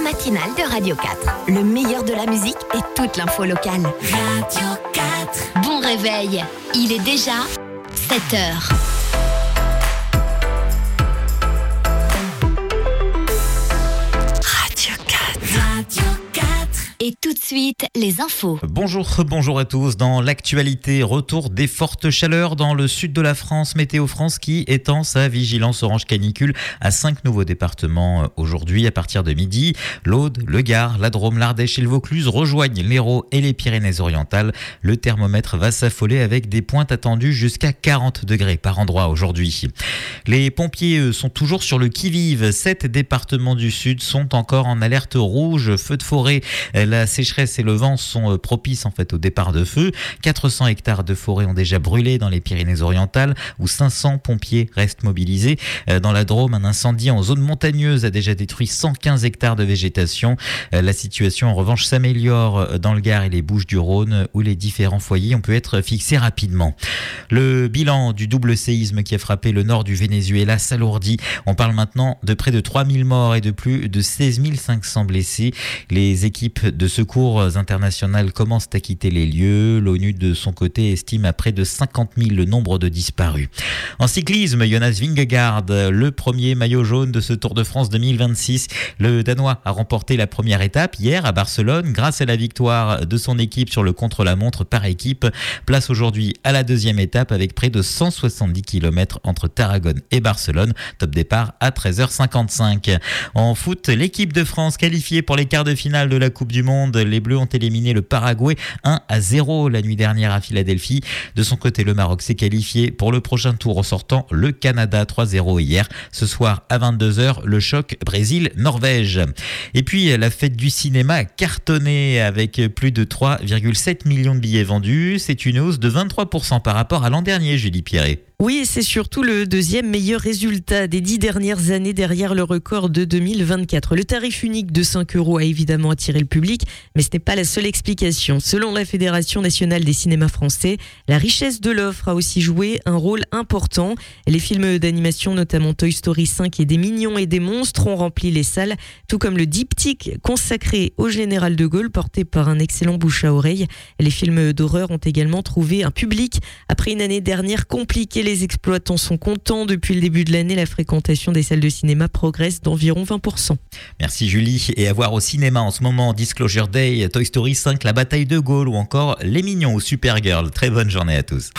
matinale de Radio 4. Le meilleur de la musique et toute l'info locale. Radio 4. Bon réveil, il est déjà 7 heures. Radio 4. Radio 4. Et tout de suite, les infos. Bonjour à tous. Dans l'actualité, retour des fortes chaleurs dans le sud de la France. Météo France qui étend sa vigilance orange canicule à 5 nouveaux départements aujourd'hui à partir de midi. L'Aude, le Gard, la Drôme, l'Ardèche et le Vaucluse rejoignent l'Hérault et les Pyrénées-Orientales. Le thermomètre va s'affoler avec des pointes attendues jusqu'à 40 degrés par endroit aujourd'hui. Les pompiers sont toujours sur le qui-vive. 7 départements du sud sont encore en alerte rouge. Feu de forêt. La sécheresse et le vent sont propices au départ de feu. 400 hectares de forêt ont déjà brûlé dans les Pyrénées-Orientales où 500 pompiers restent mobilisés. Dans la Drôme, un incendie en zone montagneuse a déjà détruit 115 hectares de végétation. La situation en revanche s'améliore dans le Gard et les Bouches-du-Rhône où les différents foyers ont pu être fixés rapidement. Le bilan du double séisme qui a frappé le nord du Venezuela s'alourdit. On parle maintenant de près de 3000 morts et de plus de 16 500 blessés. Les équipes de secours internationales commencent à quitter les lieux. L'ONU, de son côté, estime à près de 50 000 le nombre de disparus. En cyclisme, Jonas Vingegaard, le premier maillot jaune de ce Tour de France 2026. Le Danois a remporté la première étape hier à Barcelone grâce à la victoire de son équipe sur le contre-la-montre par équipe. Place aujourd'hui à la deuxième étape avec près de 170 km entre Tarragone et Barcelone. Top départ à 13h55. En foot, l'équipe de France qualifiée pour les quarts de finale de la Coupe du Monde. Les Bleus ont éliminé le Paraguay 1-0 la nuit dernière à Philadelphie. De son côté, le Maroc s'est qualifié pour le prochain tour en sortant le Canada 3-0 hier. Ce soir à 22h, le choc Brésil-Norvège. Et puis la fête du cinéma a cartonné avec plus de 3,7 millions de billets vendus. C'est une hausse de 23% par rapport à l'an dernier, Julie Pierret. Oui, et c'est surtout le deuxième meilleur résultat des 10 dernières années derrière le record de 2024. Le tarif unique de 5 € a évidemment attiré le public, mais ce n'est pas la seule explication. Selon la Fédération nationale des cinémas français, la richesse de l'offre a aussi joué un rôle important. Les films d'animation, notamment Toy Story 5 et des Mignons et des Monstres, ont rempli les salles, tout comme le diptyque consacré au général de Gaulle, porté par un excellent bouche à oreille. Les films d'horreur ont également trouvé un public après une année dernière compliquée. Les exploitants sont contents. Depuis le début de l'année, la fréquentation des salles de cinéma progresse d'environ 20%. Merci Julie. Et à voir au cinéma en ce moment, Disclosure Day, Toy Story 5, La bataille de Gaulle ou encore Les Mignons ou Supergirl. Très bonne journée à tous.